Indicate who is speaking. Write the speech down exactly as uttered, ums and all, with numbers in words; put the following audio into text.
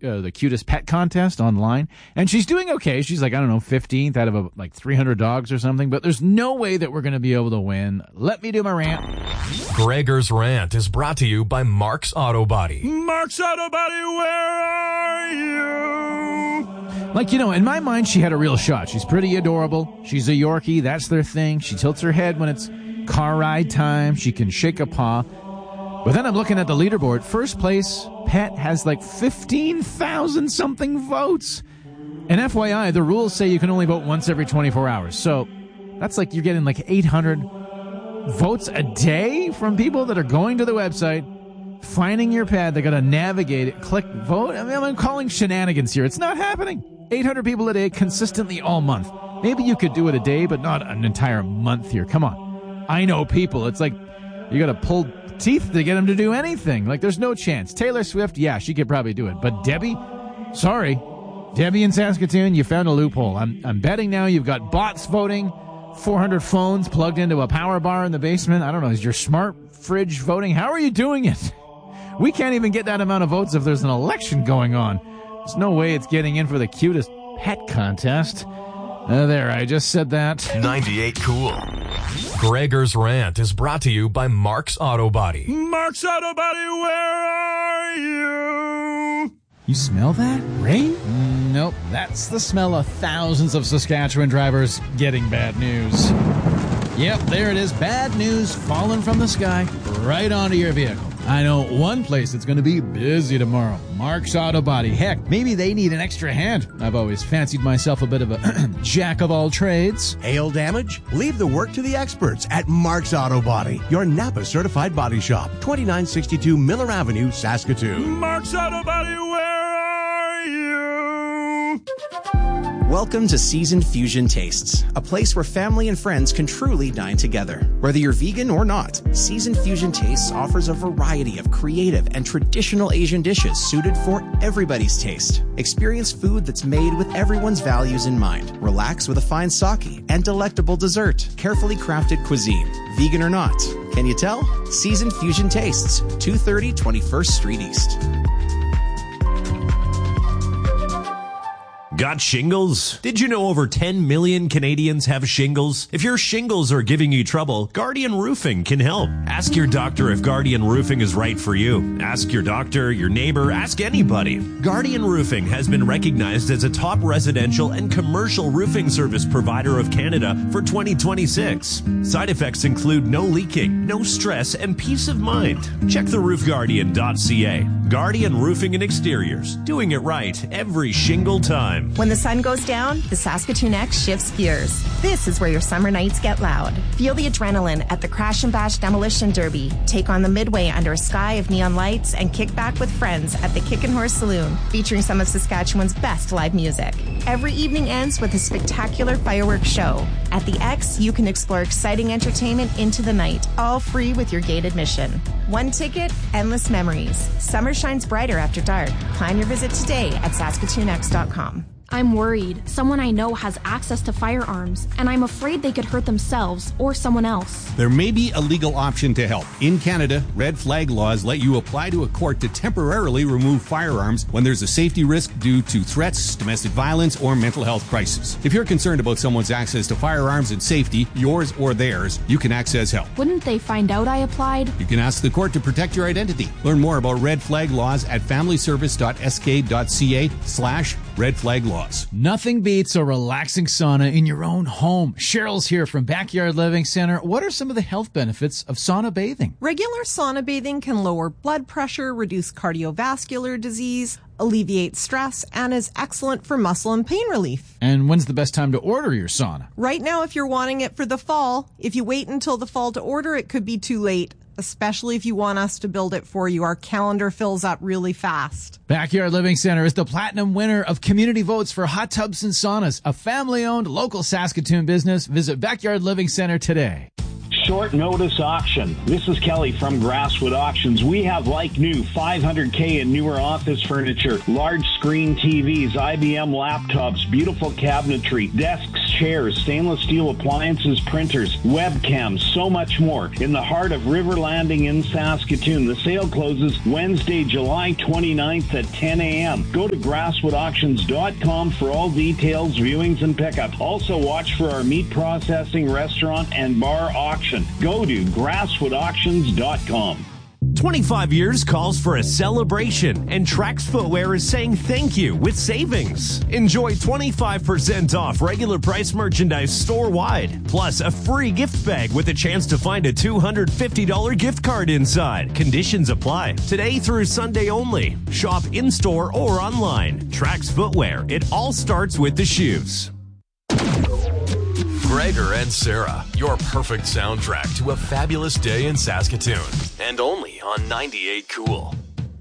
Speaker 1: uh, the cutest pet contest online, and she's doing okay. She's like, I don't know, fifteenth out of a, like three hundred dogs or something, but there's no way that we're going to be able to win. Let me do my rant.
Speaker 2: Gregor's Rant is brought to you by Mark's Auto Body.
Speaker 1: Mark's Auto Body, where are you? Like, you know, in my mind, she had a real shot. She's pretty adorable. She's a Yorkie. That's their thing. She tilts her head when it's car ride time. She can shake a paw. But then I'm looking at the leaderboard. First place pet has like fifteen thousand something votes. And F Y I, the rules say you can only vote once every twenty-four hours. So that's like you're getting like eight hundred votes a day from people that are going to the website, finding your pet. They got to navigate it, click vote. I mean, I'm calling shenanigans here. It's not happening. eight hundred people a day consistently all month. Maybe you could do it a day, but not an entire month here. Come on. I know people. It's like you got to pull teeth to get them to do anything. Like, there's no chance. Taylor Swift, yeah, she could probably do it. But Debbie, sorry. Debbie in Saskatoon, you found a loophole. I'm I'm betting now you've got bots voting, four hundred phones plugged into a power bar in the basement. I don't know, is your smart fridge voting? How are you doing it? We can't even get that amount of votes if there's an election going on. There's no way it's getting in for the cutest pet contest. Uh, there, I just said that.
Speaker 2: ninety-eight Cool. Gregor's Rant is brought to you by Mark's Auto Body.
Speaker 1: Mark's Auto Body, where are you? You smell that? Rain? Mm, nope, that's the smell of thousands of Saskatchewan drivers getting bad news. Yep, there it is. Bad news falling from the sky right onto your vehicle. I know one place that's going to be busy tomorrow. Mark's Auto Body. Heck, maybe they need an extra hand. I've always fancied myself a bit of a jack of all trades.
Speaker 3: Hail damage? Leave the work to the experts at Mark's Auto Body, your Napa certified body shop. twenty-nine sixty-two Miller Avenue, Saskatoon.
Speaker 1: Mark's Auto Body, where are you?
Speaker 4: Welcome to Seasoned Fusion Tastes, a place where family and friends can truly dine together. Whether you're vegan or not, Seasoned Fusion Tastes offers a variety of creative and traditional Asian dishes suited for everybody's taste. Experience food that's made with everyone's values in mind. Relax with a fine sake and delectable dessert. Carefully crafted cuisine, vegan or not. Can you tell? Seasoned Fusion Tastes, two thirty twenty-first Street East.
Speaker 5: Got shingles? Did you know over ten million Canadians have shingles? If your shingles are giving you trouble, Guardian Roofing can help. Ask your doctor if Guardian Roofing is right for you. Ask your doctor, your neighbor, ask anybody. Guardian Roofing has been recognized as a top residential and commercial roofing service provider of Canada for twenty twenty-six. Side effects include no leaking, no stress, and peace of mind. Check the roof guardian dot c a. Guardian Roofing and Exteriors, doing it right every shingle time.
Speaker 6: When the sun goes down, the Saskatoon X shifts gears. This is where your summer nights get loud. Feel the adrenaline at the Crash and Bash Demolition Derby. Take on the Midway under a sky of neon lights and kick back with friends at the Kick and Horse Saloon, featuring some of Saskatchewan's best live music. Every evening ends with a spectacular fireworks show. At the X, you can explore exciting entertainment into the night, all free with your gate admission. One ticket, endless memories. Summer shines brighter after dark. Plan your visit today at saskatoon x dot com.
Speaker 7: I'm worried. Someone I know has access to firearms, and I'm afraid they could hurt themselves or someone else.
Speaker 8: There may be a legal option to help. In Canada, red flag laws let you apply to a court to temporarily remove firearms when there's a safety risk due to threats, domestic violence, or mental health crisis. If you're concerned about someone's access to firearms and safety, yours or theirs, you can access help.
Speaker 7: Wouldn't they find out I applied?
Speaker 8: You can ask the court to protect your identity. Learn more about red flag laws at familyservice dot s k dot c a slash red flag laws.
Speaker 1: Nothing beats a relaxing sauna in your own home. Cheryl's here from Backyard Living Center. What are some of the health benefits of sauna bathing?
Speaker 9: Regular sauna bathing can lower blood pressure, reduce cardiovascular disease, alleviate stress, and is excellent for muscle and pain relief.
Speaker 1: And when's the best time to order your sauna?
Speaker 9: Right now, if you're wanting it for the fall. If you wait until the fall to order, it could be too late. Especially if you want us to build it for you. Our calendar fills up really fast.
Speaker 1: Backyard Living Center is the platinum winner of community votes for hot tubs and saunas. A family-owned local Saskatoon business. Visit Backyard Living Center today.
Speaker 10: Short notice auction. This is Kelly from Grasswood Auctions. We have like new five hundred K and newer office furniture, large screen T Vs, I B M laptops, beautiful cabinetry, desks, chairs, stainless steel appliances, printers, webcams, so much more in the heart of River Landing in Saskatoon. The sale closes Wednesday, July twenty-ninth at ten a.m. Go to grasswood auctions dot com for all details, viewings, and pickup. Also watch for our meat processing, restaurant, and bar auction. Go to grasswood auctions dot com.
Speaker 5: twenty-five years calls for a celebration, and Trax Footwear is saying thank you with savings. Enjoy twenty-five percent off regular price merchandise store-wide, plus a free gift bag with a chance to find a two hundred fifty dollars gift card inside. Conditions apply. Today through Sunday only. Shop in-store or online. Trax Footwear. It all starts with the shoes.
Speaker 2: Gregor and Sarah, your perfect soundtrack to a fabulous day in Saskatoon. And only on ninety-eight Cool.